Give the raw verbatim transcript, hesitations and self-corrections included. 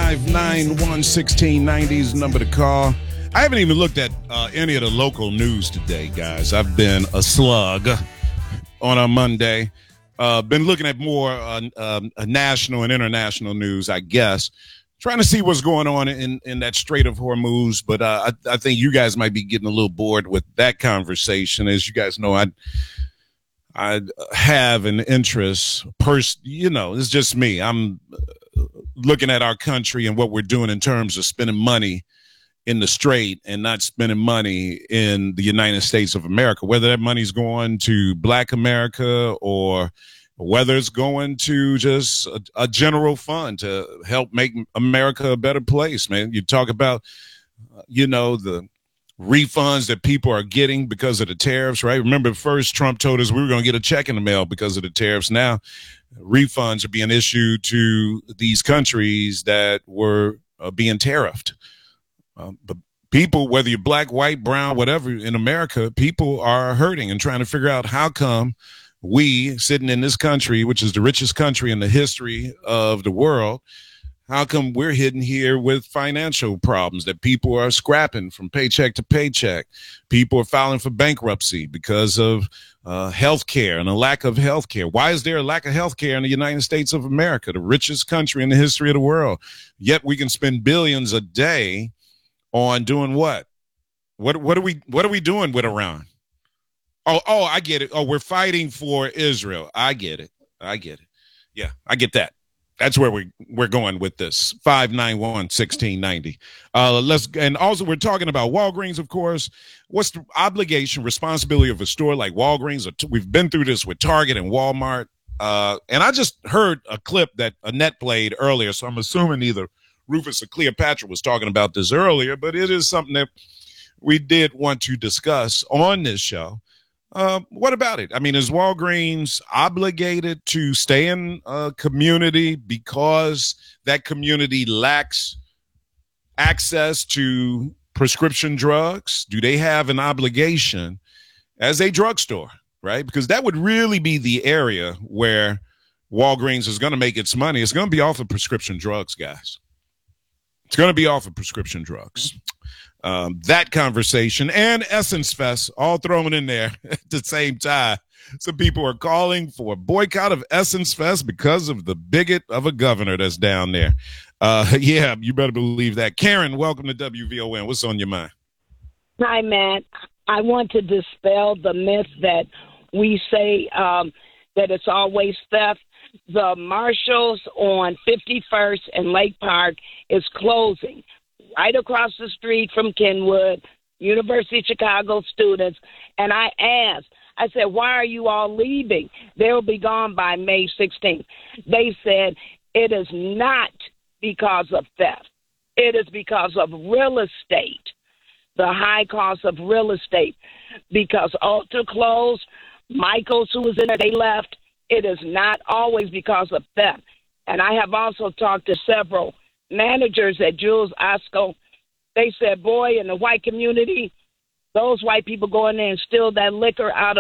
five nine one, one six nine zero is the number to call. I haven't even looked at uh, any of the local news today, guys. I've been a slug on a Monday. Uh, been looking at more uh, uh, national and international news, I guess. Trying to see what's going on in, in that Strait of Hormuz. But uh, I, I think you guys might be getting a little bored with that conversation. As you guys know, I I have an interest. Pers- you know, it's just me. I'm looking at our country and what we're doing in terms of spending money in the Strait and not spending money in the United States of America, whether that money's going to Black America or whether it's going to just a, a general fund to help make America a better place, man. You talk about, you know, the refunds that people are getting because of the tariffs, right? Remember, first Trump told us we were going to get a check in the mail because of the tariffs. Now refunds are being issued to these countries that were uh, being tariffed. Um, but people, whether you're black, white, brown, whatever, in America, people are hurting and trying to figure out how come we, sitting in this country, which is the richest country in the history of the world, how come we're hidden here with financial problems that people are scrapping from paycheck to paycheck? People are filing for bankruptcy because of uh, health care and a lack of health care. Why is there a lack of health care in the United States of America, the richest country in the history of the world? Yet we can spend billions a day on doing what? What what are we what are we doing with Iran? Oh, oh, I get it. Oh, we're fighting for Israel. I get it. I get it. Yeah, I get that. That's where we we're going with this. five nine one, one six nine zero. Uh, let's and also we're talking about Walgreens, of course. What's the obligation, responsibility of a store like Walgreens? We've been through this with Target and Walmart. Uh, and I just heard a clip that Annette played earlier, so I'm assuming either Rufus or Cleopatra was talking about this earlier, but it is something that we did want to discuss on this show. Uh, what about it? I mean, is Walgreens obligated to stay in a community because that community lacks access to prescription drugs? Do they have an obligation as a drugstore, right? Because that would really be the area where Walgreens is going to make its money. It's going to be off of prescription drugs, guys. It's going to be off of prescription drugs. Um, that conversation and Essence Fest all thrown in there at the same time. Some people are calling for a boycott of Essence Fest because of the bigot of a governor that's down there. Uh, yeah, you better believe that. Karen, welcome to W V O N. What's on your mind? Hi, Matt. I want to dispel the myth that we say um, that it's always theft. The Marshalls on fifty-first and Lake Park is closing right across the street from Kenwood, University of Chicago students. And I asked, I said, why are you all leaving? They'll be gone by May sixteenth. They said it is not because of theft. It is because of real estate, the high cost of real estate. Because Ulta closed, Michael's, who was in there, they left. It is not always because of theft. And I have also talked to several managers at Jules Osco. They said, boy, in the white community, those white people go in there and steal that liquor out of